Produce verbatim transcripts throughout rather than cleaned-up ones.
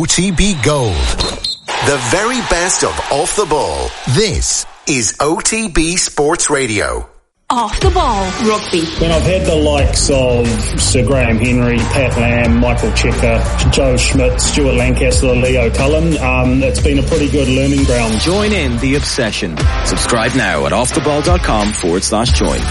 O T B Gold. The very best of Off the Ball. This is O T B Sports Radio. Off the Ball Rugby. When I've had the likes of Sir Graham Henry, Pat Lam, Michael Checker, Joe Schmidt, Stuart Lancaster, Leo Cullen, um, it's been a pretty good learning ground. Join in the obsession. Subscribe now at offtheball.com forward slash join.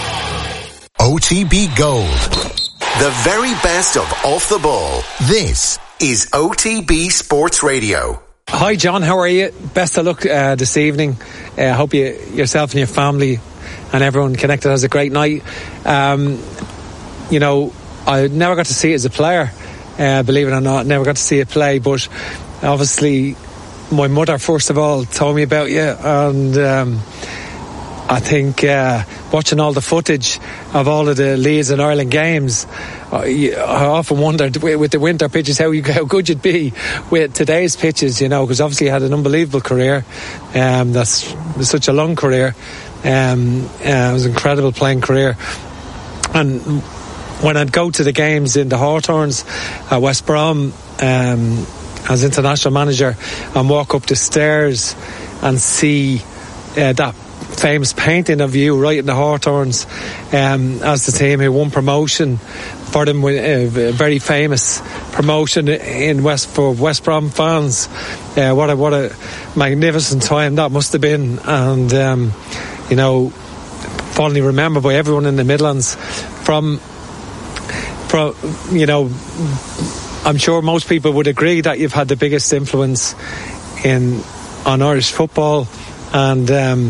O T B Gold. The very best of Off the Ball. This is O T B Sports Radio. Hi John, how are you? Best of luck uh, this evening. I uh, hope you yourself and your family and everyone connected has a great night. Um, you know, I never got to see it as a player, uh, believe it or not. Never got to see it play, but obviously my mother first of all told me about you, and um, I think uh, watching all the footage of all of the Leeds and Ireland games, I, I often wondered with the winter pitches how you, how good you'd be with today's pitches, you know, because obviously you had an unbelievable career. Um, that's such a long career. Um, uh, it was an incredible playing career. And when I'd go to the games in the Hawthorns at West Brom um, as international manager and walk up the stairs and see uh, that famous painting of you right in the Hawthorns um, as the team who won promotion for them, with a very famous promotion in West for West Brom fans. Uh, what a what a magnificent time that must have been, and um, you know, fondly remembered by everyone in the Midlands. From from you know, I'm sure most people would agree that you've had the biggest influence in on Irish football, and um,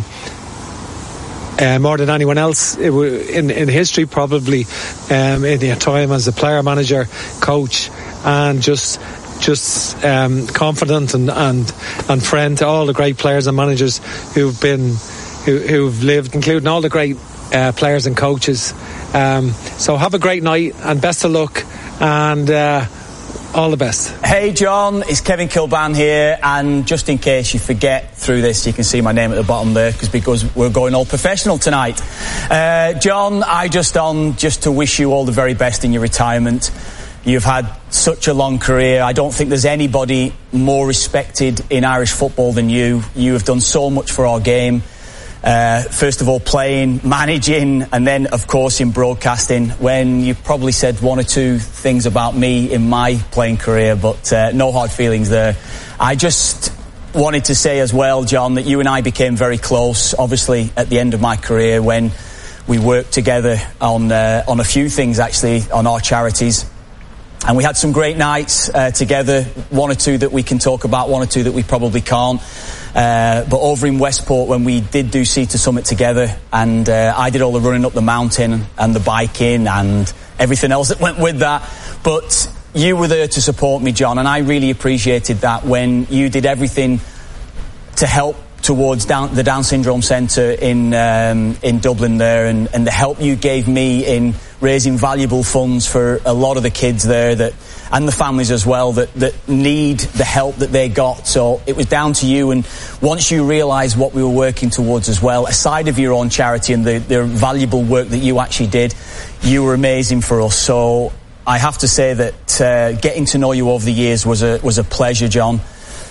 Uh, more than anyone else in, in history, probably, um, in your time as a player, manager, coach, and just just um, confident and, and and friend to all the great players and managers who've been who, who've lived, including all the great uh, players and coaches. Um, so have a great night and best of luck, and uh, all the best. Hey John, it's Kevin Kilban here, and just in case you forget through this, you can see my name at the bottom there, because because we're going all professional tonight. Uh, John, I just on just to wish you all the very best in your retirement. You've had such a long career. I don't think there's anybody more respected in Irish football than you. You have done so much for our game. Uh, first of all, playing, managing, and then, of course, in broadcasting, when you probably said one or two things about me in my playing career, but uh, no hard feelings there. I just wanted to say as well, John, that you and I became very close, obviously, at the end of my career, when we worked together on uh, on a few things, actually, on our charities. And we had some great nights uh, together, one or two that we can talk about, one or two that we probably can't. Uh, but over in Westport, when we did do Sea to Summit together, and uh, I did all the running up the mountain and the biking and everything else that went with that. But you were there to support me, John, and I really appreciated that when you did everything to help towards down, the Down Syndrome Centre in um, in Dublin there, and, and the help you gave me in raising valuable funds for a lot of the kids there, that and the families as well, that, that need the help that they got. So it was down to you, and once you realised what we were working towards as well, aside of your own charity and the, the valuable work that you actually did, you were amazing for us. So I have to say that uh, getting to know you over the years was a was a pleasure, John.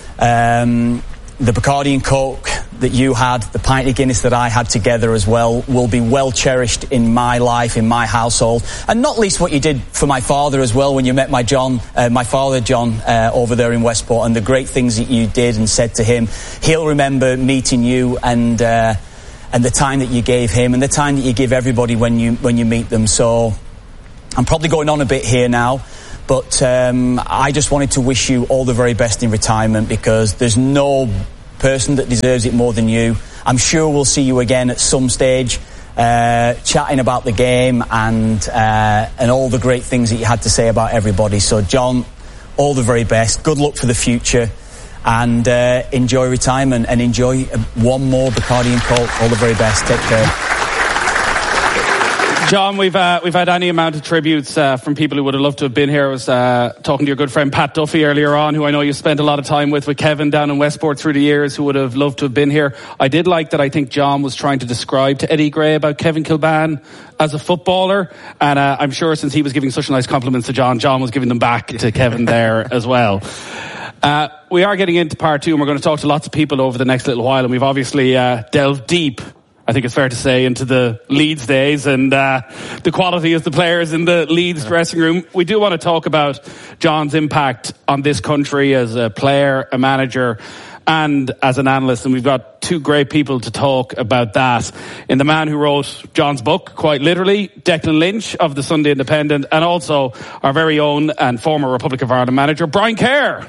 Um, the Bacardi and Coke that you had, the pint of Guinness that I had together as well, will be well cherished in my life, in my household, and not least what you did for my father as well when you met my John, uh, my father John, uh, over there in Westport, and the great things that you did and said to him. He'll remember meeting you and uh, and the time that you gave him and the time that you give everybody when you when you meet them. So I'm probably going on a bit here now, but um, I just wanted to wish you all the very best in retirement, because there's no person that deserves it more than you. I'm sure we'll see you again at some stage, uh, chatting about the game and uh, and all the great things that you had to say about everybody. So, John, all the very best. Good luck for the future, and uh, enjoy retirement, and enjoy one more Bacardi and Coke. All the very best. Take care. John, we've uh, we've had any amount of tributes uh, from people who would have loved to have been here. I was uh, talking to your good friend Pat Duffy earlier on, who I know you spent a lot of time with, with Kevin down in Westport through the years, who would have loved to have been here. I did like that I think John was trying to describe to Eddie Gray about Kevin Kilbane as a footballer, and uh, I'm sure since he was giving such nice compliments to John, John was giving them back to Kevin there as well. Uh, we are getting into part two, and we're going to talk to lots of people over the next little while, and we've obviously uh, delved deep, I think it's fair to say, into the Leeds days and uh, the quality of the players in the Leeds dressing room. We do want to talk about John's impact on this country as a player, a manager, and as an analyst, and we've got two great people to talk about that. In the man who wrote John's book, quite literally, Declan Lynch of the Sunday Independent, and also our very own and former Republic of Ireland manager, Brian Kerr.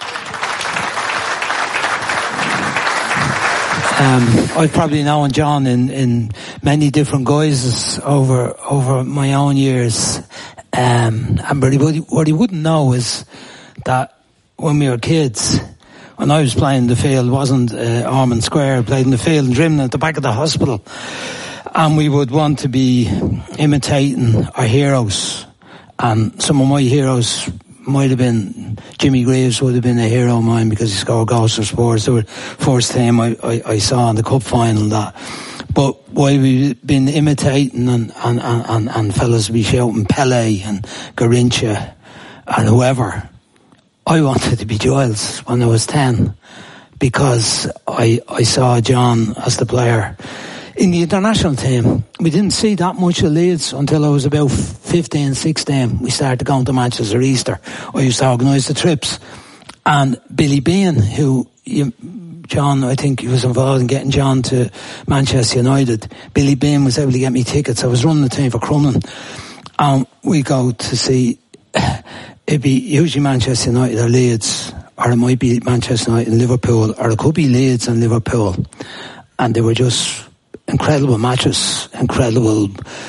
Um, I've probably known John in, in many different guises over over my own years, um, and but he, what he wouldn't know is that when we were kids, when I was playing the field, wasn't uh, Ormond Square, I played in the field in Drimnagh at the back of the hospital, and we would want to be imitating our heroes, and some of my heroes might have been, Jimmy Greaves would have been a hero of mine because he scored goals for Spurs. They were first time I, I, I saw in the cup final that. But while we've been imitating and, and, and, and fellas be shouting Pele and Garrincha and whoever, I wanted to be Giles when I was ten because I, I saw John as the player. In the international team, we didn't see that much of Leeds until I was about fifteen, sixteen. We started going to Manchester Easter. I used to organise the trips. And Billy Bean, who, you, John, I think he was involved in getting John to Manchester United. Billy Bean was able to get me tickets. I was running the team for Crumlin. And we go to see, it'd be usually Manchester United or Leeds, or it might be Manchester United and Liverpool, or it could be Leeds and Liverpool. And they were just incredible matches, incredible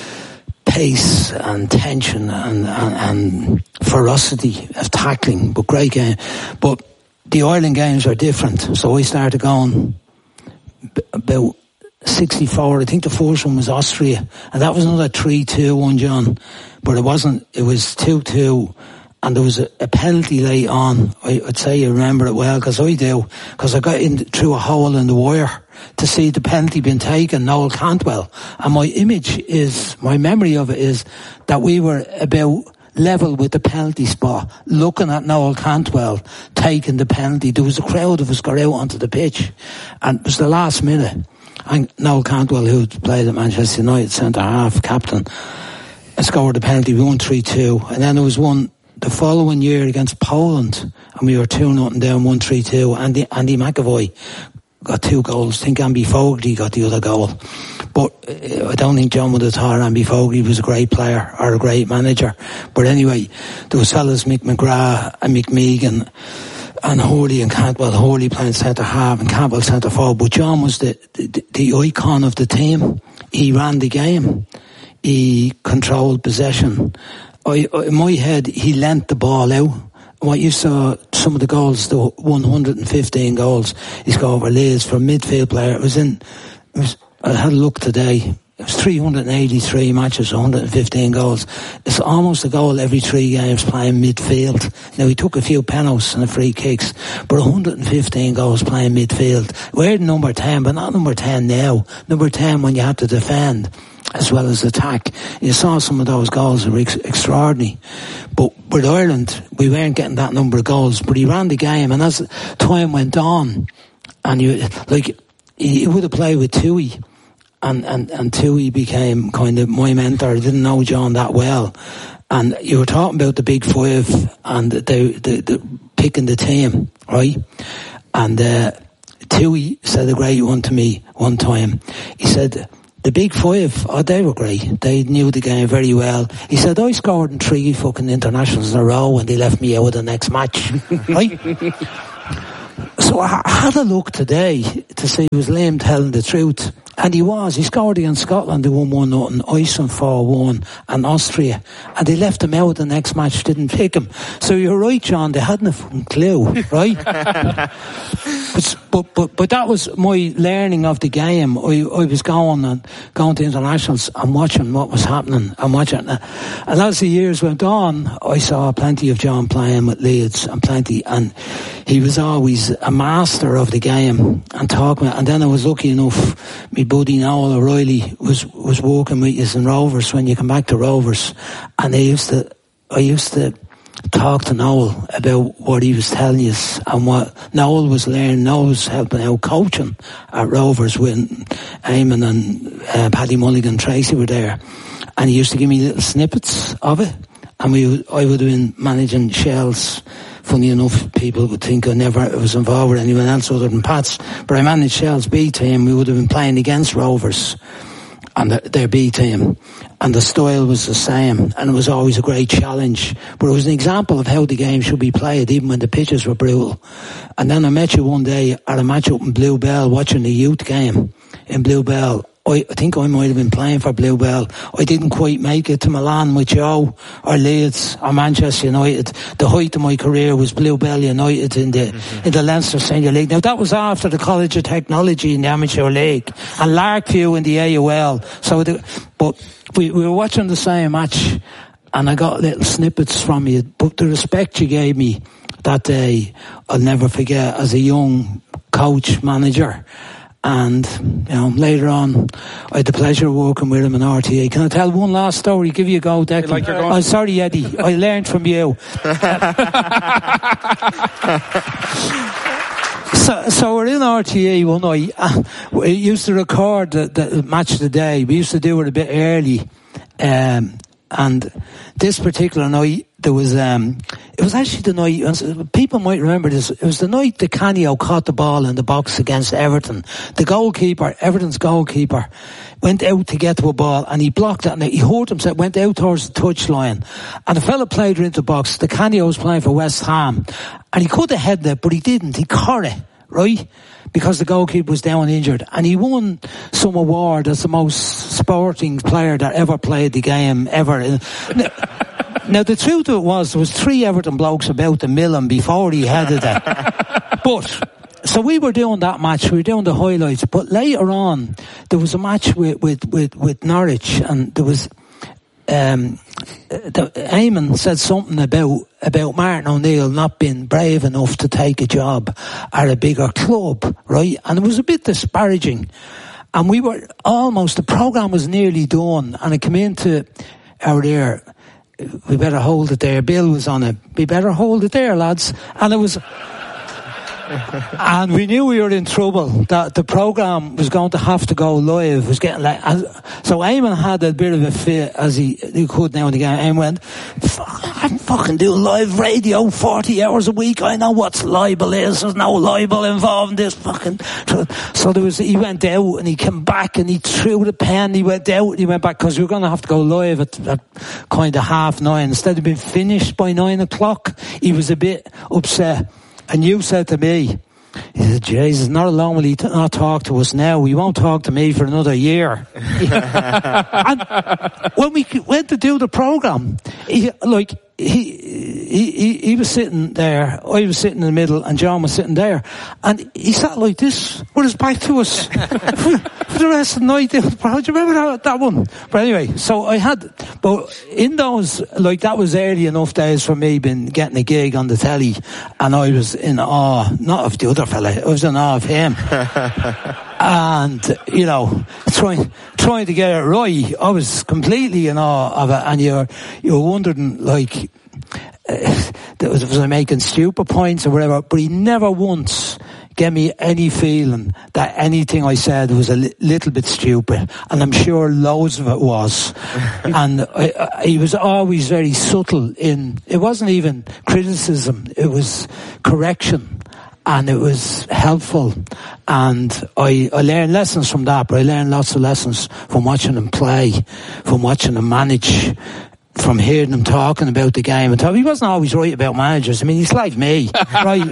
pace and tension and, and, and ferocity of tackling, but great game. But the Ireland games are different, so I started going about sixty-four. I think the first one was Austria, and that was another three two one, John, but it wasn't, it was two two. And there was a, a penalty late on. I, I'd say you remember it well, because I do, because I got in through a hole in the wire to see the penalty being taken, Noel Cantwell. And my image is, my memory of it is that we were about level with the penalty spot, looking at Noel Cantwell taking the penalty. There was a crowd of us got out onto the pitch, and it was the last minute. And Noel Cantwell, who played at Manchester United, centre half, captain, scored the penalty. We won three two. And then there was one the following year against Poland, and we were two nothing down, one three two. Andy, Andy McAvoy got two goals. I think Amby Fogarty got the other goal. But uh, I don't think John would have thought Amby Fogarty was a great player or a great manager. But anyway, there was fellas, Mick McGrath and Mick Megan and Hurley and Cantwell. Hurley playing centre half and Campbell centre forward. But John was the, the, the icon of the team. He ran the game. He controlled possession. I, in my head, he lent the ball out. What you saw, some of the goals, the one hundred fifteen goals he scored over Leeds for a midfield player. It was in, it was, I had a look today, it was three hundred eighty-three matches, one hundred fifteen goals. It's almost a goal every three games playing midfield. Now, he took a few penalties and a free kicks, but one hundred fifteen goals playing midfield. We're number ten, but not number ten now. Number ten when you have to defend as well as attack. You saw some of those goals that were ex- extraordinary. But with Ireland, we weren't getting that number of goals, but he ran the game, and as time went on, and you, like, he would have played with Tui, and, and, and Tui became kind of my mentor. I didn't know John that well. And you were talking about the big five and the, the, the picking the team, right? And uh, Tui said a great one to me one time. He said, the big five, oh, they were great. They knew the game very well. He said, I scored in three fucking internationals in a row and they left me out of the next match. Right? So I had a look today to see was Liam telling the truth. And he was. He scored against Scotland. They won one nothing. Iceland four one. And Austria. And they left him out the next match. Didn't pick him. So you're right, John. They hadn't a fucking clue. Right? but, but but but that was my learning of the game. I, I was going and going to internationals and watching what was happening and watching. And as the years went on, I saw plenty of John playing with Leeds and plenty, and he was always a master of the game and talking. And then I was lucky enough, my buddy Noel O'Reilly was was working with us in Rovers when you come back to Rovers, and I used to I used to. talk to Noel about what he was telling you and what Noel was learning. Noel was helping out coaching at Rovers when Eamon and uh, Paddy Mulligan, Tracy were there, and he used to give me little snippets of it, and we I would have been managing Shells. Funny enough, people would think I never was involved with anyone else other than Pats, but I managed Shells B team. We would have been playing against Rovers and the, their B team, and the style was the same, and it was always a great challenge, but it was an example of how the game should be played even when the pitches were brutal. And then I met you one day at a match up in Bluebell watching the youth game in Bluebell. I, I think I might have been playing for Bluebell. I didn't quite make it to Milan with Joe or Leeds or Manchester United. The height of my career was Bluebell United in the mm-hmm. in the Leinster Senior League. Now that was after the College of Technology in the Amateur League and Larkview in the A U L. So, the, but we, we were watching the same match, and I got little snippets from you. But the respect you gave me that day, I'll never forget. As a young coach manager. And, you know, later on, I had the pleasure of working with him in R T A. Can I tell one last story? Give you a go, Declan. Like you're going oh, sorry, Eddie. I learned from you. so, so we're in R T A one night. Uh, we used to record the, the match of the day. We used to do it a bit early. Um, and this particular night, there was, um, it was actually the night, people might remember this, it was the night that Canio caught the ball in the box against Everton. The goalkeeper, Everton's goalkeeper, went out to get to a ball and he blocked it, and he hurt himself, went out towards the touchline, and the fella played her into the box. The Canio was playing for West Ham, and he could have headed it, but he didn't. He caught it, right? Because the goalkeeper was down injured, and he won some award as the most sporting player that ever played the game ever. Now, now the truth of it was, there was three Everton blokes about to mill him before he headed it. But so we were doing that match, we were doing the highlights. But later on, there was a match with with with, with Norwich, and there was. Um, the, Eamon said something about about Martin O'Neill not being brave enough to take a job at a bigger club, right? And it was a bit disparaging. And we were almost, the programme was nearly done, and I came into our ear, we better hold it there. Bill was on it. We better hold it there, lads. And it was... and we knew we were in trouble, that the programme was going to have to go live. It was getting like, so Eamon had a bit of a fit, as he, he could now and again. Eamon went, I'm fucking doing live radio forty hours a week. I know what's libel is. There's no libel involved in this fucking. So there was, he went out and he came back and he threw the pen. He went out and he went back, because we were going to have to go live at, at kind of half nine. Instead of being finished by nine o'clock, he was a bit upset. And you said to me, he said, Jesus, not alone will he t- not talk to us now. He won't talk to me for another year. And when we went to do the programme, he, like, he, he, he was sitting there, I was sitting in the middle, and John was sitting there. And he sat like this, with his back to us, for, for the rest of the night. Do you remember that, that one? But anyway, so I had, but in those, like, that was early enough days for me, been getting a gig on the telly, and I was in awe, not of the other fella, I was in awe of him. And, you know, trying trying to get it right, I was completely in awe of it. And you're you're wondering, like, uh, was, was I making stupid points or whatever? But he never once gave me any feeling that anything I said was a li- little bit stupid. And I'm sure loads of it was. And I, I, he was always very subtle in, it wasn't even criticism, it was correction. And it was helpful, and I, I learned lessons from that, but I learned lots of lessons from watching him play, from watching him manage, from hearing him talking about the game. And talk. He wasn't always right about managers. I mean, he's like me, right?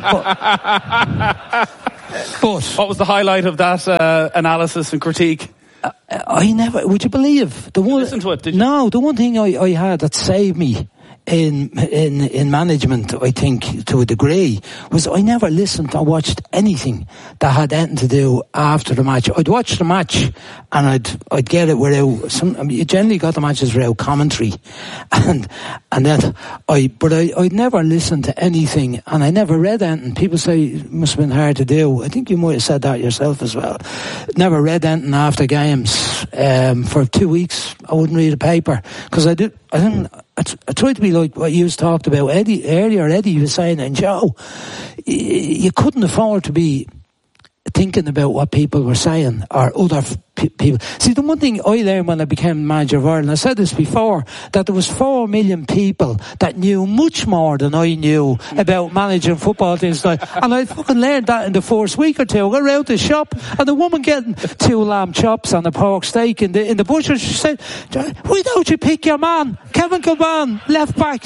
But, but what was the highlight of that uh, analysis and critique? Uh, I never, would you believe? The one, you listen to it, did you? No, the one thing I, I had that saved me in in in management, I think, to a degree, was I never listened or watched anything that had anything to do after the match. I'd watch the match and I'd I'd get it without some. I mean, you generally got the matches without commentary, and and then I but I I'd never listened to anything, and I never read anything. People say it must have been hard to do. I think you might have said that yourself as well. Never read anything after games. Um, for two weeks, I wouldn't read a paper because I did. I didn't. I, t- I tried to be like what you talked about Eddie earlier. Eddie was saying, and Joe, y- you couldn't afford to be thinking about what people were saying or other f- p- people. See, the one thing I learned when I became manager of Ireland, I said this before, that there was four million people that knew much more than I knew about managing football things like, and I fucking learned that in the first week or two. I got around the shop and the woman getting two lamb chops and a pork steak in the in the butcher, she said, "Why don't you pick your man, Kevin Kilbane, left back?"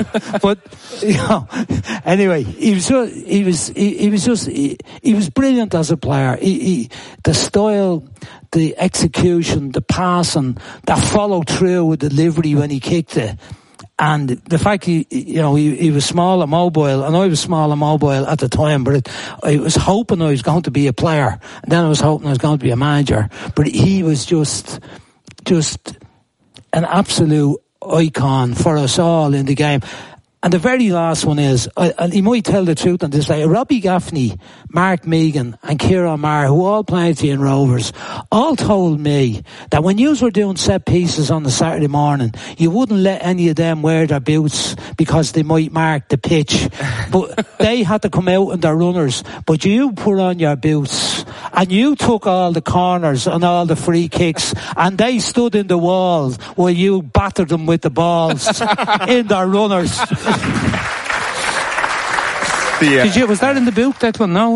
But you know, anyway, he was just, he was he, he was just he, he was brilliant as a player. He, he, the style, the execution, the passing, that follow through with delivery when he kicked it, and the fact he, you know, he, he was small and mobile, and I was small and mobile at the time. But it, I was hoping I was going to be a player, and then I was hoping I was going to be a manager. But he was just, just an absolute icon for us all in the game. And the very last one is, uh, and he might tell the truth on this, like Robbie Gaffney, Mark Megan and Kieran Maher, who all played in Rovers, all told me that when you were doing set pieces on the Saturday morning, you wouldn't let any of them wear their boots because they might mark the pitch. But they had to come out in their runners. But you put on your boots and you took all the corners and all the free kicks, and they stood in the walls while you battered them with the balls in their runners. The, uh, Did you, was that in the book, Declan? No.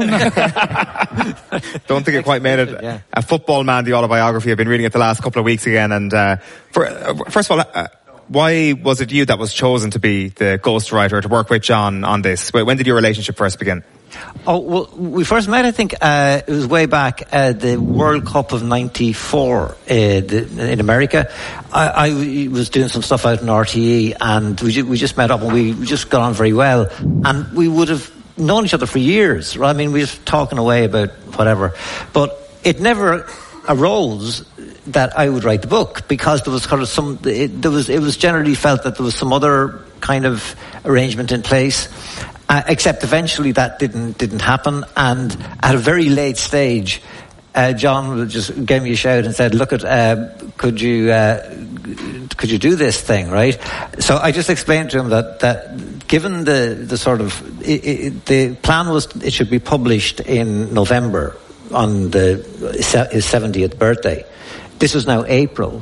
no. Don't think it quite made it. Yeah. A Football Man, the autobiography. I've been reading it the last couple of weeks again. And uh, for, uh, first of all, uh, why was it you that was chosen to be the ghostwriter, to work with John on this? When did your relationship first begin? Oh, well, we first met, I think, uh, it was way back at the World Cup of ninety-four uh, the, in America. I, I was doing some stuff out in R T E, and we, ju- we just met up, and we, we just got on very well. And we would have known each other for years, right? I mean, we were just talking away about whatever. But it never arose that I would write the book, because there was kind of some, it, there was, it was generally felt that there was some other kind of arrangement in place. Uh, except eventually that didn't didn't happen, and at a very late stage, uh, John just gave me a shout and said, "Look, at uh, could you uh, could you do this thing, right?" So I just explained to him that that given the the sort of it, it, the plan was it should be published in November on the his seventieth birthday. This was now April.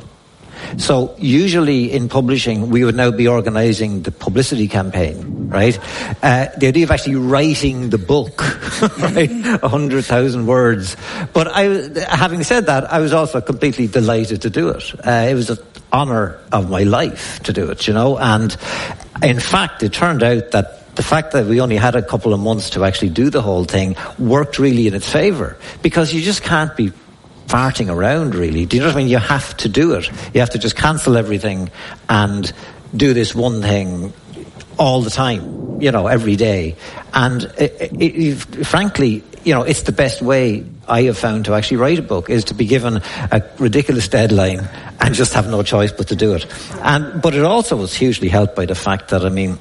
So usually in publishing, we would now be organising the publicity campaign, right? Uh, the idea of actually writing the book, right? A hundred thousand words. But I, having said that, I was also completely delighted to do it. Uh, it was an honour of my life to do it, you know. And in fact, it turned out that the fact that we only had a couple of months to actually do the whole thing worked really in its favour, because you just can't be farting around, really. Do you know what I mean? You have to do it. You have to just cancel everything and do this one thing all the time, you know, every day. And it, it, it, frankly, you know, it's the best way I have found to actually write a book, is to be given a ridiculous deadline and just have no choice but to do it. And but it also was hugely helped by the fact that, I mean,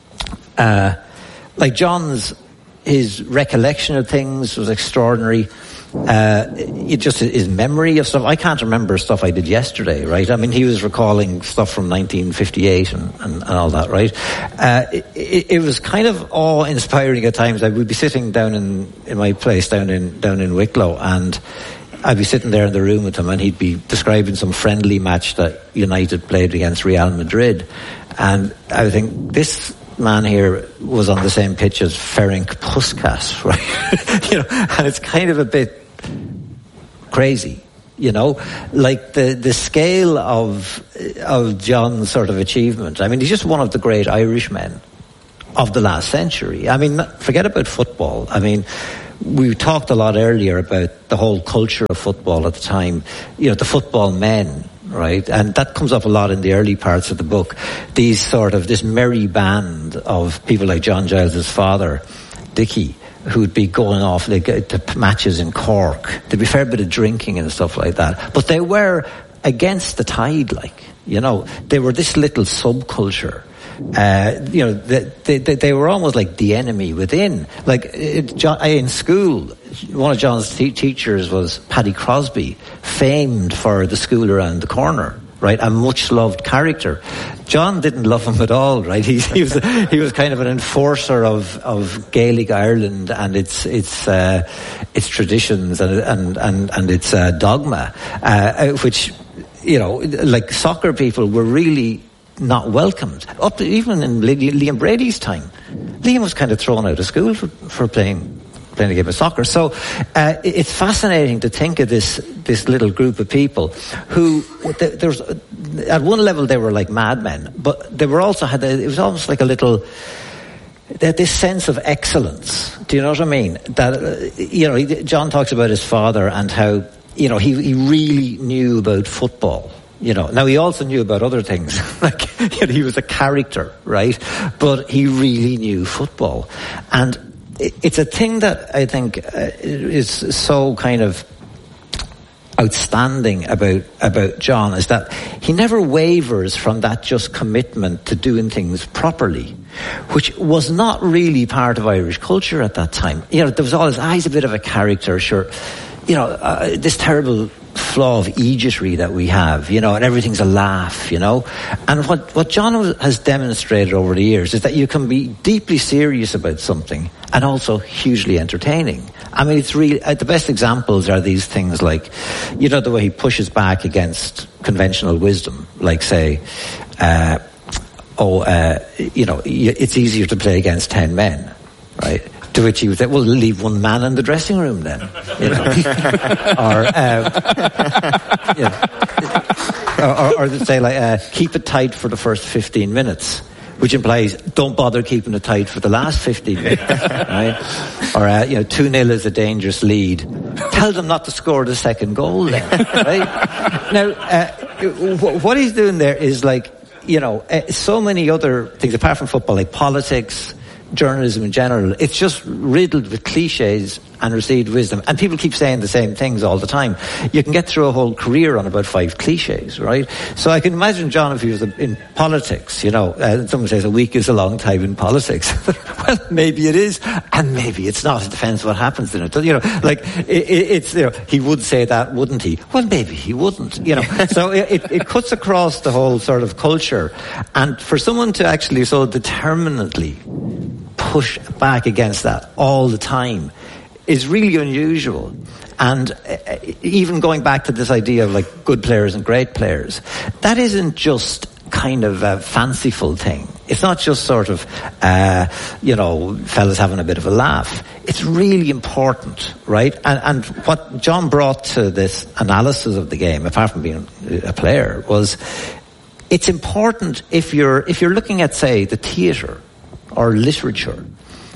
uh, like John's, his recollection of things was extraordinary. Uh, it just, his memory of stuff, I can't remember stuff I did yesterday, right? I mean, he was recalling stuff from nineteen fifty-eight and, and, and all that, right? Uh, it, it was kind of awe-inspiring at times. I would be sitting down in, in my place down in, down in Wicklow, and I'd be sitting there in the room with him, and he'd be describing some friendly match that United played against Real Madrid. And I would think, this man here was on the same pitch as Ferenc Puskas, right? You know, and it's kind of a bit crazy, you know, like the the scale of of John's sort of achievement. I mean, he's just one of the great Irishmen of the last century. I mean, forget about football. I mean, we talked a lot earlier about the whole culture of football at the time. You know, the football men, right? And that comes up a lot in the early parts of the book. These sort of, this merry band of people like John Giles's father, Dickie, who'd be going off like, to matches in Cork. There'd be a fair bit of drinking and stuff like that. But they were against the tide, like, you know. They were this little subculture. Uh, you know, they, they, they were almost like the enemy within. Like, it, John, in school, one of John's te- teachers was Paddy Crosby, famed for the school around the corner, right? A much-loved character. John didn't love him at all, right? He, he was he was kind of an enforcer of, of Gaelic Ireland and its its uh, its traditions and and and, and its uh, dogma, uh, which, you know, like soccer people were really not welcomed. Up to even in Liam Brady's time, Liam was kind of thrown out of school for, for playing playing a game of soccer. So uh, it's fascinating to think of this this little group of people who, there's at one level they were like madmen, but they were also had a, it was almost like a little. They had this sense of excellence. Do you know what I mean? That uh, you know, John talks about his father and how, you know, he he really knew about football. You know, now he also knew about other things. Like, you know, he was a character, right? But he really knew football. And it's a thing that I think uh, is so kind of outstanding about about John, is that he never wavers from that just commitment to doing things properly, which was not really part of Irish culture at that time. You know, there was always, ah, he's a bit of a character, sure. You know, uh, this terrible flaw of egotism that we have, you know, and everything's a laugh, you know. And what, what John has demonstrated over the years is that you can be deeply serious about something and also hugely entertaining. I mean, it's really, uh, the best examples are these things like, you know, the way he pushes back against conventional wisdom, like, say, uh, oh, uh, you know, it's easier to play against ten men, right? To which he would say, well, leave one man in the dressing room then. You know? or, uh, you know, or, or, or say, like, uh, keep it tight for the first fifteen minutes, which implies don't bother keeping it tight for the last fifteen minutes. Right? Or, uh, you know, two nil is a dangerous lead. Tell them not to score the second goal then. Right? Now, uh, what he's doing there is, like, you know, uh, so many other things, apart from football, like politics, journalism in general, it's just riddled with cliches and received wisdom. And people keep saying the same things all the time. You can get through a whole career on about five cliches, right? So I can imagine John if he was in politics, you know, uh, someone says a week is a long time in politics. Well, maybe it is, and maybe it's not. It depends what happens in it. You know, like, it, it's, you know, he would say that, wouldn't he? Well, maybe he wouldn't, you know. So it, it cuts across the whole sort of culture. And for someone to actually so determinedly push back against that all the time is really unusual. And uh, even going back to this idea of, like, good players and great players, that isn't just kind of a fanciful thing. It's not just sort of, uh, you know, fellas having a bit of a laugh. It's really important, right? And, and what John brought to this analysis of the game, apart from being a player, was it's important if you're if you're looking at, say, the theatre or literature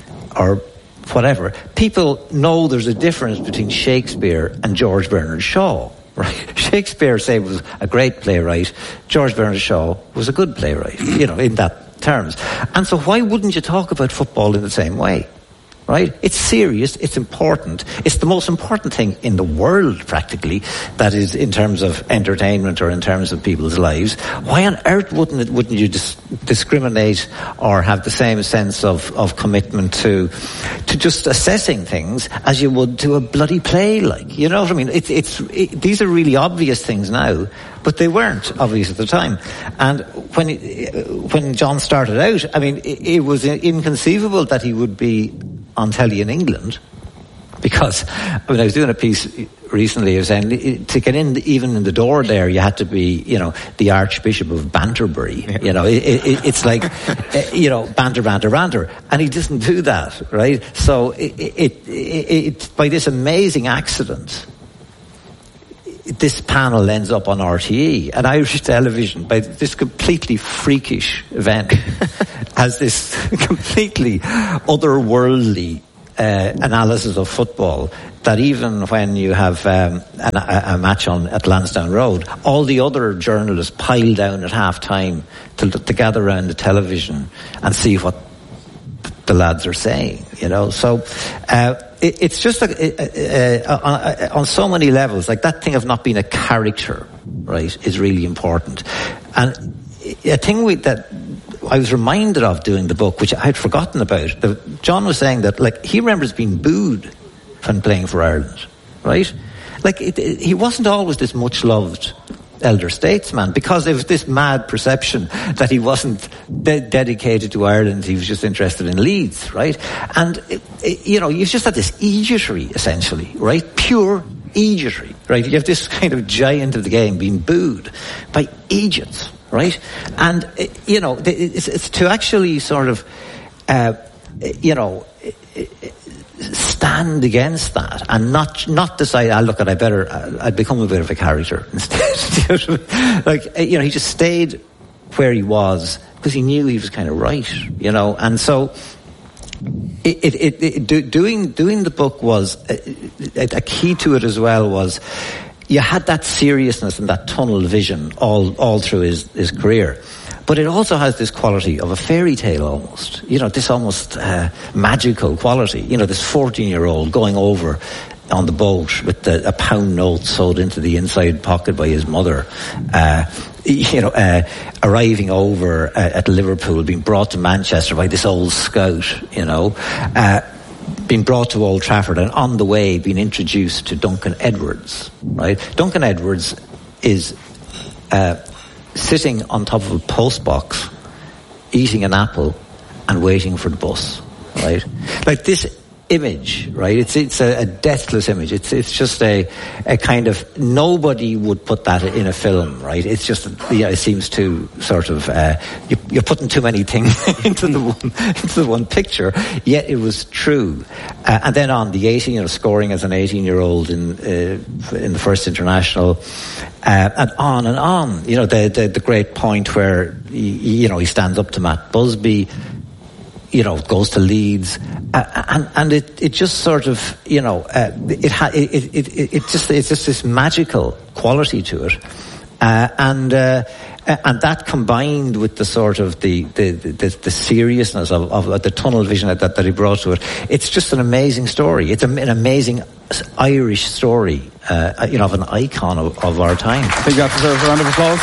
or whatever, people know there's a difference between Shakespeare and George Bernard Shaw, right? Shakespeare, say, was a great playwright. George Bernard Shaw was a good playwright, you know, in that terms. And so why wouldn't you talk about football in the same way? Right? It's serious, it's important, it's the most important thing in the world, practically, that is in terms of entertainment or in terms of people's lives. Why on earth wouldn't it, wouldn't you dis- discriminate or have the same sense of, of commitment to to just assessing things as you would to a bloody play, like, you know what I mean? It's, it's, it, these are really obvious things now, but they weren't obvious at the time. And when it, when John started out, I mean, it, it was inconceivable that he would be on telly in England, because I mean, I was doing a piece recently, I was saying to get in, even in the door there, you had to be, you know, the Archbishop of Banterbury. You know, it, it, it's like, you know, banter, banter, banter, and he doesn't do that, right? So it, it, it, it by this amazing accident, this panel ends up on R T E, and Irish television, by this completely freakish event, has this completely otherworldly uh, analysis of football that even when you have um, an, a, a match on at Lansdowne Road, all the other journalists pile down at half time to, to gather around the television and see what the lads are saying, you know. So uh, it, it's just a, uh, uh, on, on so many levels, like that thing of not being a character, right, is really important. And a thing we, that I was reminded of doing the book, which I had forgotten about. The, John was saying that, like, he remembers being booed when playing for Ireland, right? Like, it, it, he wasn't always this much loved elder statesman, because there was this mad perception that he wasn't de- dedicated to Ireland, he was just interested in Leeds, right? And, it, it, you know, you've just had this egotery, essentially, right? Pure egotery, right? You have this kind of giant of the game being booed by idiots, right? And, uh, you know, it's, it's to actually sort of, uh, you know, stand against that and not not decide, ah, look, I better, I'd become a bit of a character instead. Like, you know, he just stayed where he was because he knew he was kind of right, you know. And so it, it, it, it do, doing doing the book was a, a key to it as well. Was you had that seriousness and that tunnel vision all all through his his career. But it also has this quality of a fairy tale almost. You know, this almost uh, magical quality. You know, this fourteen-year-old going over on the boat with the, a pound note sewed into the inside pocket by his mother. Uh, you know, uh, arriving over uh, at Liverpool, being brought to Manchester by this old scout, you know. Uh, being brought to Old Trafford and on the way being introduced to Duncan Edwards, right? Duncan Edwards is... Uh, sitting on top of a post box, eating an apple and waiting for the bus, right? Like this image, right? It's it's a, a deathless image. It's it's just a a kind of, nobody would put that in a film, right? It's just, yeah, it seems too sort of uh, you, you're putting too many things into the one into the one picture. Yet it was true. Uh, and then on the eighteen, you know, scoring as an eighteen-year-old in uh, in the first international. Uh, and on and on, you know, the, the the great point where he, you know, he stands up to Matt Busby, you know, goes to Leeds, uh, and and it, it just sort of, you know, uh, it, ha- it it it just it's just this magical quality to it, uh, and uh, and that combined with the sort of the the the, the seriousness of, of the tunnel vision that, that he brought to it, it's just an amazing story. It's an amazing Irish story, uh, you know, of an icon of, of our time. I think that deserves a round of applause.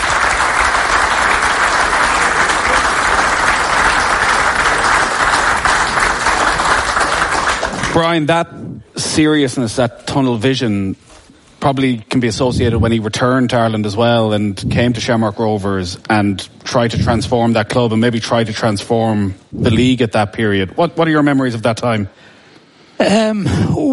Brian, that seriousness, that tunnel vision, probably can be associated when he returned to Ireland as well and came to Shamrock Rovers and tried to transform that club and maybe tried to transform the league at that period. What What are your memories of that time? Um.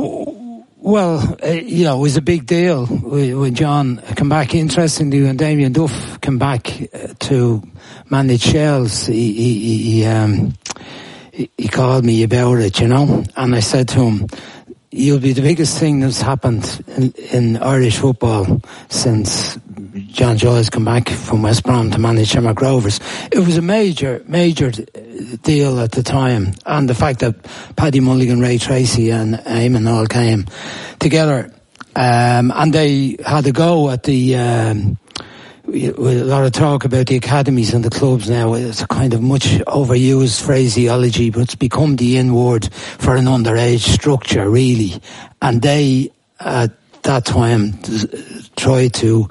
Well, uh, you know, it was a big deal when John came back. Interestingly, when Damien Duff came back to manage Shells, he, he, he, um, he called me about it, you know, and I said to him, you'll be the biggest thing that's happened in, in Irish football since John Joy has come back from West Brom to manage Shamrock Rovers. It was a major, major deal at the time, and the fact that Paddy Mulligan, Ray Tracy and Eamon all came together, um, and they had a go at the, um, with a lot of talk about the academies and the clubs now. It's a kind of much overused phraseology, but it's become the in word for an underage structure, really. And they, at that time, tried to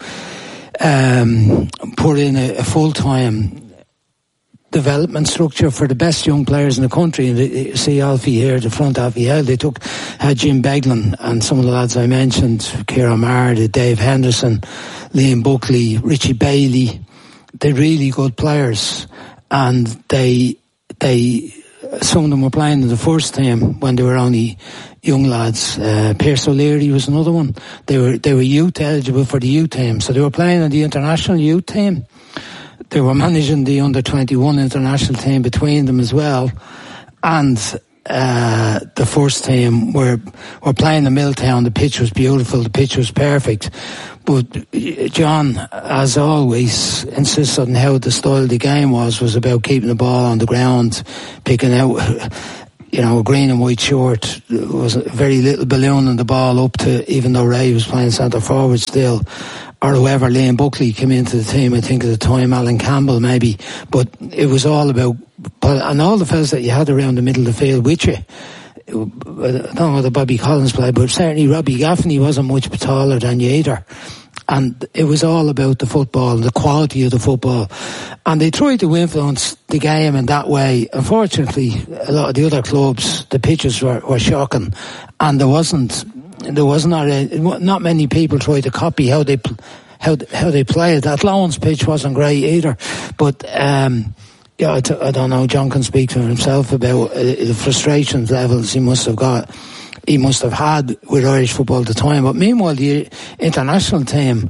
um, put in a, a full-time development structure for the best young players in the country. And you see Alfie here, the front Alfie held. They took uh, Jim Beglin and some of the lads I mentioned, Kieran Marr, Dave Henderson, Liam Buckley, Richie Bailey. They're really good players, and they they some of them were playing in the first team when they were only young lads. Uh, Pierce O'Leary was another one. They were they were youth eligible for the youth team, so they were playing in the international youth team. They were managing the under twenty-one international team between them as well, and uh, the first team were were playing in Milltown. The pitch was beautiful. The pitch was perfect. But John, as always, insisted on how the style of the game was, was about keeping the ball on the ground, picking out you know, a green and white short. There was a very little balloon on the ball up to, even though Ray was playing centre forward still, or whoever, Liam Buckley came into the team, I think at the time, Alan Campbell maybe, but it was all about, and all the fellas that you had around the middle of the field with you. I don't know whether Bobby Collins played, but certainly Robbie Gaffney wasn't much taller than you either. And it was all about the football, the quality of the football. And they tried to influence the game in that way. Unfortunately, a lot of the other clubs, the pitches were, were shocking. And there wasn't, there was not, a, not many people tried to copy how they, how, how they played. That Lowndes pitch wasn't great either. But, um, yeah, I, t- I don't know, John can speak for himself about uh, the frustration levels he must have got. He must have had with Irish football at the time. But meanwhile, the international team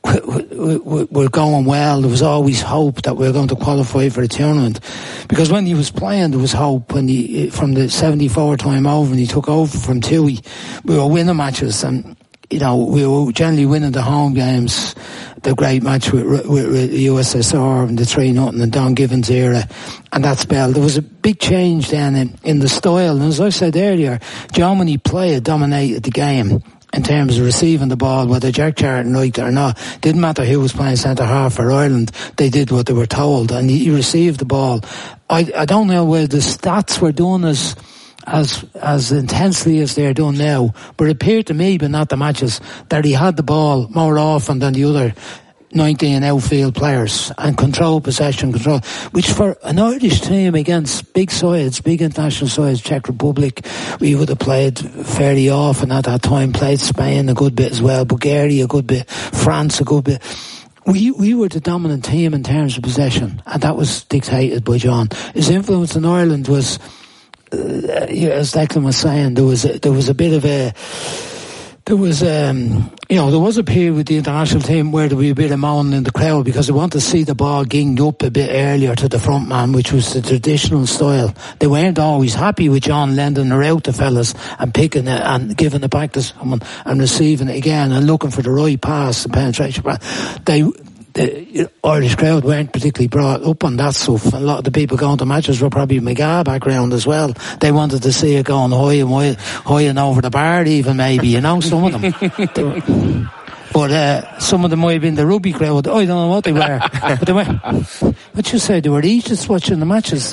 were going well. There was always hope that we were going to qualify for the tournament. Because when he was playing, there was hope. When he, from the seventy-four time over, when he took over from Tui, we were winning matches. And, you know, we were generally winning the home games. The great match with, with, with the U S S R and the three nothing and Don Givens era and that spell. There was a big change then in, in the style. And as I said earlier, John, when he played, dominated the game in terms of receiving the ball, whether Jack Charlton liked it or not. Didn't matter who was playing centre half for Ireland, they did what they were told, and he, he received the ball. I, I don't know whether the stats were done as as as intensely as they're done now, but it appeared to me, but not the matches, that he had the ball more often than the other nineteen outfield players, and control possession, control, which for an Irish team against big sides, big international sides, Czech Republic, we would have played fairly often at that time, played Spain a good bit as well, Bulgaria a good bit, France a good bit. We we were the dominant team in terms of possession, and that was dictated by John. His influence in Ireland was, uh, as Declan was saying, there was a, there was a bit of a There was, um, you know, there was a period with the international team where there would be a bit of moaning in the crowd because they wanted to see the ball ginged up a bit earlier to the front man, which was the traditional style. They weren't always happy with John lending her out to fellas and picking it and giving it back to someone and receiving it again and looking for the right pass and penetration. They, the Irish crowd weren't particularly brought up on that stuff. A lot of the people going to matches were probably McGaha background as well. They wanted to see it going high and high, high and over the bar even maybe, you know, some of them. were, but uh, some of them might have been the rugby crowd. I don't know what they were. But they were, what you say, they were Egypts watching the matches.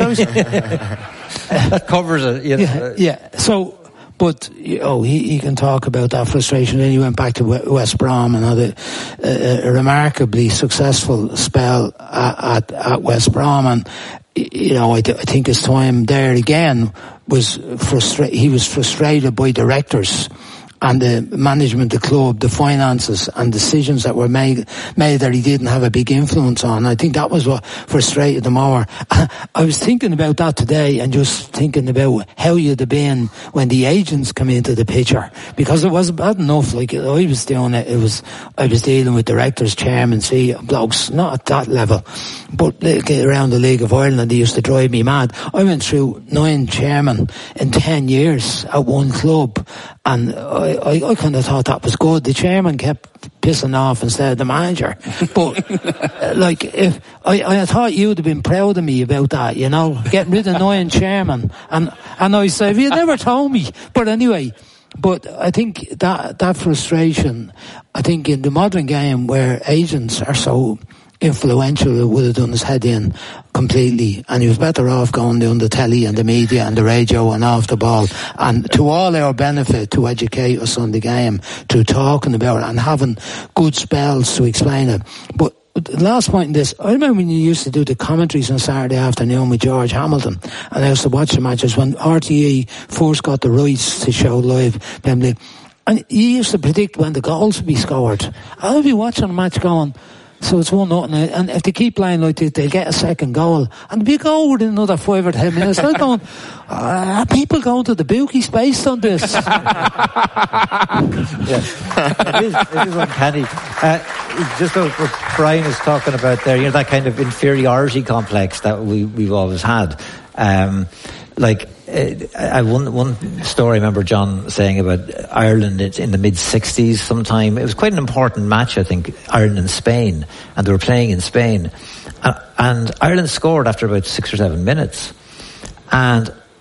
That covers it. You know. Yeah, yeah. So, but, you know, he, he can talk about that frustration. Then he went back to West Brom and had a, a, a remarkably successful spell at, at, at West Brom. And, you know, I, th- I think his time there again was frustrated. He was frustrated by directors and the management of the club, the finances and decisions that were made, made that he didn't have a big influence on. I think that was what frustrated him more. I was thinking about that today and just thinking about how you'd have been when the agents come into the picture, because it wasn't bad enough. Like I was doing it, it was, I was dealing with directors, chairmen, C E O, blokes, not at that level, but like, around the League of Ireland, they used to drive me mad. I went through nine chairmen in ten years at one club, and I I, I kind of thought that was good. The chairman kept pissing off instead of the manager. But, like, if I, I thought you would have been proud of me about that, you know, getting rid of nine chairman. And, and I said, you never told me. But anyway, but I think that, that frustration, I think in the modern game where agents are so influential, it would have done his head in completely, and he was better off going down the telly and the media and the radio and off the ball, and to all our benefit, to educate us on the game, to talking about it and having good spells to explain it. But the last point in this, I remember when you used to do the commentaries on Saturday afternoon with George Hamilton, and I used to watch the matches when R T E first got the rights to show live Premier League, and he used to predict when the goals would be scored. I'll be watching a match going, so it's one nothing, and if they keep playing like this, they'll get a second goal, and they'll be goal within another five or ten minutes. I'm going, uh, are people going to the bookies based on this? Yeah, it is, it is uncanny. Uh, just what Brian is talking about there, you know, that kind of inferiority complex that we, we've always had. Um, like, Uh, I one one story I remember John saying about Ireland in the mid sixties sometime. It was quite an important match, I think, Ireland and Spain, and they were playing in Spain, uh, and Ireland scored after about six or seven minutes, and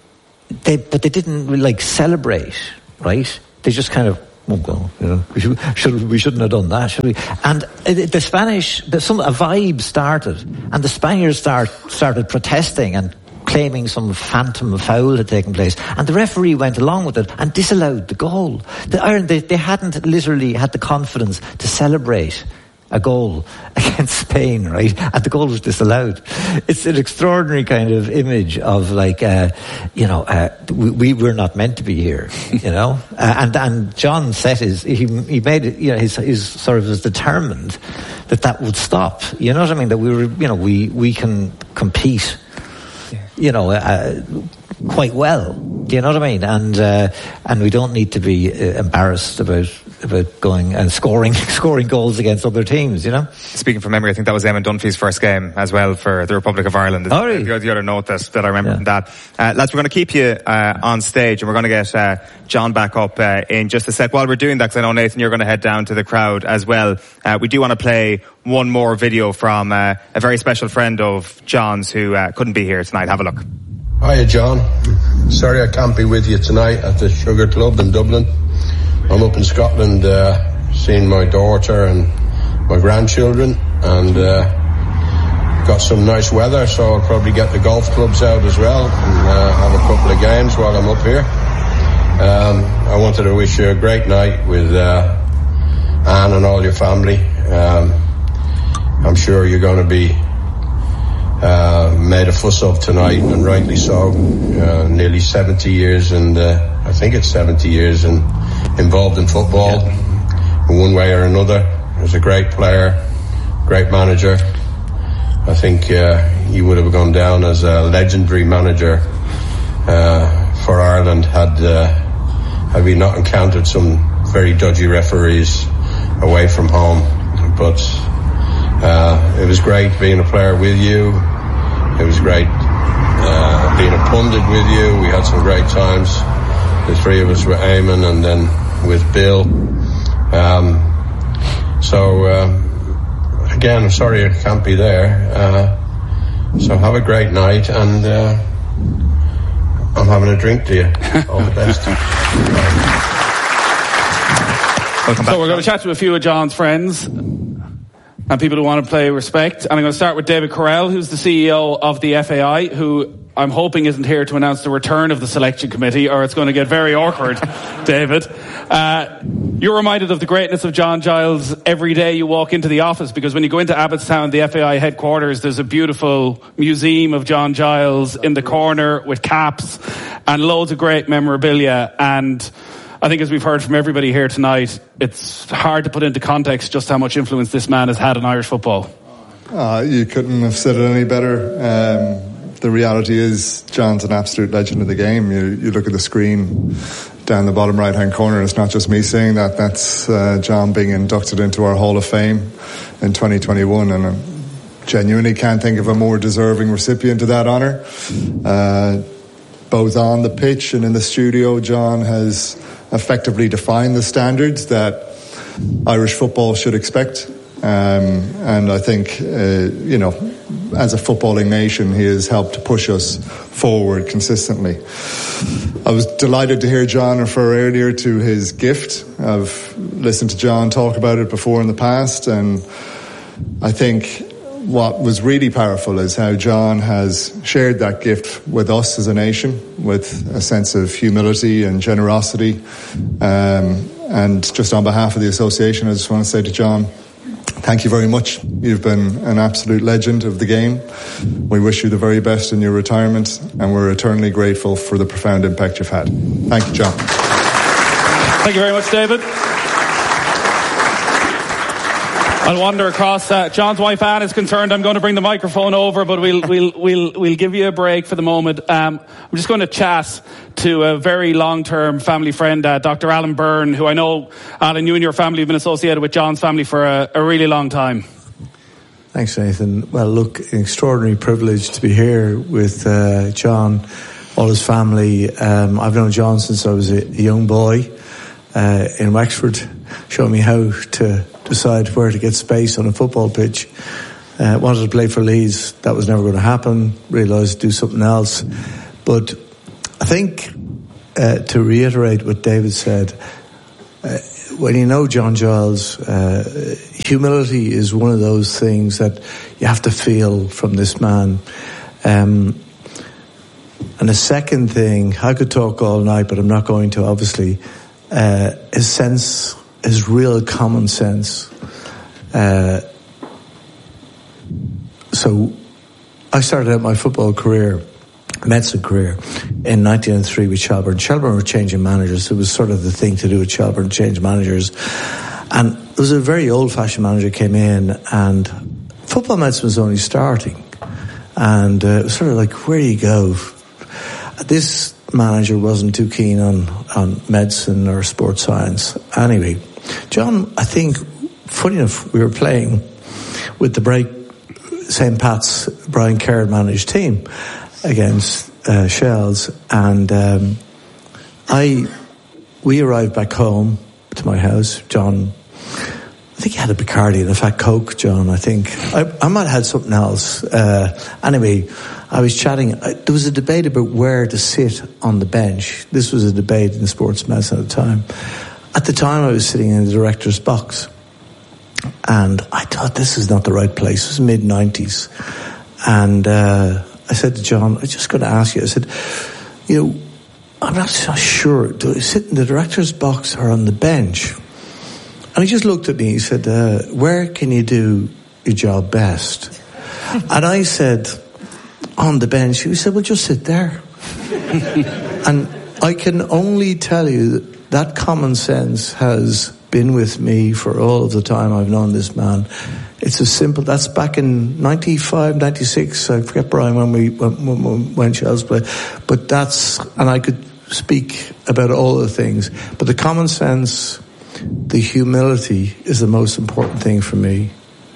they but they didn't really, like celebrate, right? They just kind of. Oh, well, you know, we, should, should, we shouldn't have done that, should we? And uh, the Spanish, the, some a vibe started, and the Spaniards start, started protesting and claiming some phantom foul had taken place, and the referee went along with it and disallowed the goal. The Ireland, they, they hadn't literally had the confidence to celebrate a goal against Spain, right? And the goal was disallowed. It's an extraordinary kind of image of like, uh, you know, uh, we, we were not meant to be here, you know? Uh, and and John set his, he he made it, you know, his, his sort of was determined that that would stop. You know what I mean? That we were, you know, we, we can compete, you know, uh, quite well. Do you know what I mean? And uh, and we don't need to be uh, embarrassed about about going and scoring scoring goals against other teams, you know? Speaking from memory, I think that was Eamon Dunphy's first game as well for the Republic of Ireland. Oh, really? The, the other note that, that I remember yeah. from that. Uh, lads, we're going to keep you uh, on stage, and we're going to get uh, John back up uh, in just a sec. While we're doing that, because I know, Nathan, you're going to head down to the crowd as well, uh, we do want to play one more video from uh, a very special friend of John's who uh, couldn't be here tonight. Have a look. Hiya, John. Sorry I can't be with you tonight at the Sugar Club in Dublin. I'm up in Scotland uh, seeing my daughter and my grandchildren, and uh, got some nice weather, so I'll probably get the golf clubs out as well and uh, have a couple of games while I'm up here. Um, I wanted to wish you a great night with uh, Anne and all your family. Um, I'm sure you're going to be Uh, made a fuss of tonight, and rightly so. Uh, nearly seventy years, and uh, I think it's seventy years in, involved in football, yeah. in one way or another. He was a great player, great manager. I think uh, he would have gone down as a legendary manager uh, for Ireland had uh, had we not encountered some very dodgy referees away from home. But Uh, it was great being a player with you. It was great uh, being a pundit with you. We had some great times. The three of us were Eamon and then with Bill. Um, so, uh, again, I'm sorry I can't be there. Uh, so have a great night, and uh, I'm having a drink to you. All the best. Welcome back. So we're going to chat to a few of John's friends and people who want to play respect. And I'm going to start with David Correll, who's the C E O of the F A I, who I'm hoping isn't here to announce the return of the selection committee, or it's going to get very awkward, David. Uh, you're reminded of the greatness of John Giles every day you walk into the office, because when you go into Abbottstown, the F A I headquarters, there's a beautiful museum of John Giles in the corner with caps and loads of great memorabilia. And I think, as we've heard from everybody here tonight, it's hard to put into context just how much influence this man has had on Irish football. Uh, you couldn't have said it any better. Um, the reality is, John's an absolute legend of the game. You, you look at the screen down the bottom right-hand corner, it's not just me saying that. That's uh, John being inducted into our Hall of Fame in twenty twenty-one, and I genuinely can't think of a more deserving recipient of that honour. Uh, both on the pitch and in the studio, John has effectively defined the standards that Irish football should expect. Um, and I think, uh, you know, as a footballing nation, he has helped to push us forward consistently. I was delighted to hear John refer earlier to his gift. I've listened to John talk about it before in the past, and I think what was really powerful is how John has shared that gift with us as a nation, with a sense of humility and generosity. Um, and just on behalf of the association, I just want to say to John, thank you very much. You've been an absolute legend of the game. We wish you the very best in your retirement, and we're eternally grateful for the profound impact you've had. Thank you, John. Thank you very much, David. I'll wander across. Uh, John's wife Anne is concerned I'm going to bring the microphone over, but we'll we'll we'll we'll give you a break for the moment. Um, I'm just going to chat to a very long-term family friend, uh, Doctor Alan Byrne, who I know, Alan, you and your family have been associated with John's family for a, a really long time. Thanks, Nathan. Well, look, an extraordinary privilege to be here with uh, John, all his family. Um, I've known John since I was a, a young boy uh, in Wexford, showing me how to decide where to get space on a football pitch. Uh, wanted to play for Leeds. That was never going to happen. Realised to do something else. But I think uh, to reiterate what David said, uh, when you know John Giles, uh, humility is one of those things that you have to feel from this man. Um, and the second thing, I could talk all night, but I'm not going to, obviously, uh, his sense, his real common sense. Uh, so I started out my football career, medicine career, in nineteen oh three with Shelbourne. Shelbourne were changing managers. It was sort of the thing to do with Shelbourne, change managers. And there was a very old-fashioned manager came in, and football medicine was only starting. And uh, it was sort of like, where do you go? This manager wasn't too keen on, on medicine or sports science. Anyway, John, I think, funny enough, we were playing with the break Saint Pat's Brian Kerr managed team against uh, Shells, and um, I we arrived back home to my house. John, I think he had a Bacardi and a fat Coke. John, I think I, I might have had something else. Uh, anyway, I was chatting. I, there was a debate about where to sit on the bench. This was a debate in sports medicine at the time. At the time, I was sitting in the director's box. And I thought, this is not the right place. It was mid nineties. And uh, I said to John, I'm just going to ask you, I said, you know, I'm not so sure. Do I sit in the director's box or on the bench? And he just looked at me. He said, uh, where can you do your job best? And I said, on the bench. He said, well, just sit there. And I can only tell you that, that common sense has been with me for all of the time I've known this man. It's as simple. That's back in ninety-five, ninety-six. I forget, Brian, when we when, when, when Shells played. But that's, and I could speak about all the things. But the common sense, the humility is the most important thing for me.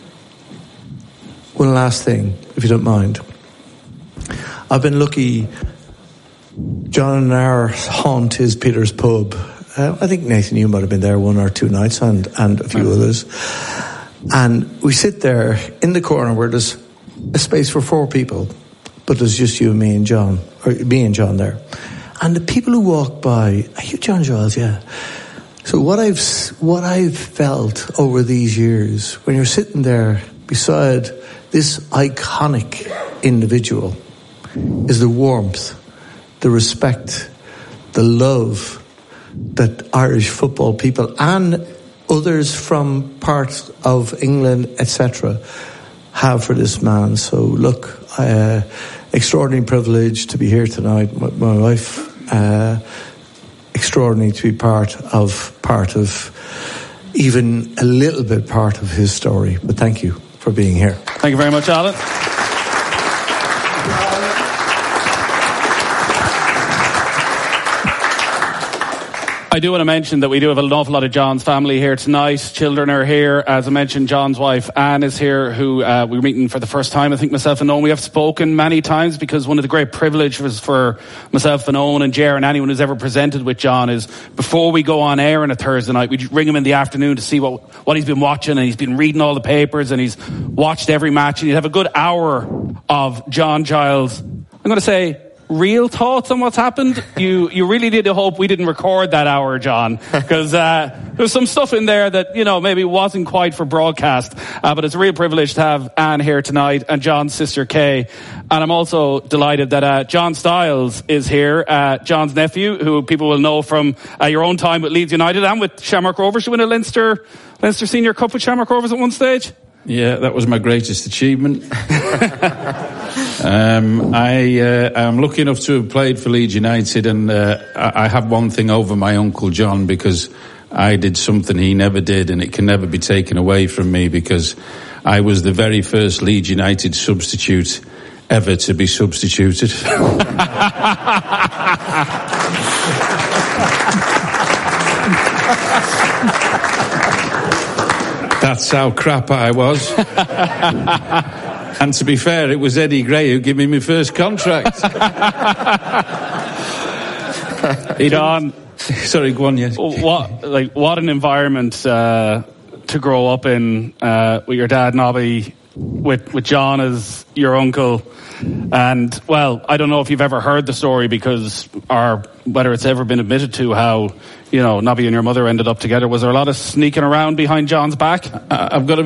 One last thing, if you don't mind. I've been lucky. John and our haunt is Peter's Pub. Uh, I think, Nathan, you might have been there one or two nights, and, and a few others. And we sit there in the corner where there's a space for four people, but there's just you and me and John, or me and John there. And the people who walk by, are you John Giles? Yeah. So what I've, what I've felt over these years, when you're sitting there beside this iconic individual, is the warmth, the respect, the love that Irish football people and others from parts of England, et cetera, have for this man. So, look, uh, extraordinary privilege to be here tonight. My, my wife, uh, extraordinary to be part of part of even a little bit part of his story. But thank you for being here. Thank you very much, Alan. I do want to mention that we do have an awful lot of John's family here tonight. Children are here. As I mentioned, John's wife, Anne, is here, who uh, we're meeting for the first time. I think myself and Owen, we have spoken many times, because one of the great privileges for myself and Owen and Ger and anyone who's ever presented with John is, before we go on air on a Thursday night, we ring him in the afternoon to see what, what he's been watching, and he's been reading all the papers, and he's watched every match, and he'd have a good hour of John Giles, I'm going to say, real thoughts on what's happened. You you really did hope we didn't record that hour, John, because uh, there's some stuff in there that, you know, maybe wasn't quite for broadcast. Uh, but it's a real privilege to have Anne here tonight, and John's sister Kay. And I'm also delighted that uh, John Stiles is here, uh, John's nephew, who people will know from uh, your own time with Leeds United and with Shamrock Rovers. You win a Leinster Leinster Senior Cup with Shamrock Rovers at one stage. Yeah, that was my greatest achievement. um, I uh, am lucky enough to have played for Leeds United, and uh, I have one thing over my Uncle John, because I did something he never did, and it can never be taken away from me, because I was the very first Leeds United substitute ever to be substituted. That's how crap I was. And to be fair, it was Eddie Gray who gave me my first contract. John, sorry, go on, yes. What, like, what an environment uh, to grow up in, uh, with your dad, Nobby, with with John as your uncle. And, well, I don't know if you've ever heard the story because, or whether it's ever been admitted to how, you know, Nobby and your mother ended up together. Was there a lot of sneaking around behind John's back? I, I've got to